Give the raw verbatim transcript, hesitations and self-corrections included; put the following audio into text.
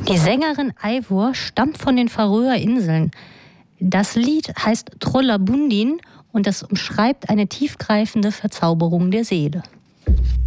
Die Sängerin Eivor stammt von den Färöerinseln. Das Lied heißt Trollabundin und das umschreibt eine tiefgreifende Verzauberung der Seele.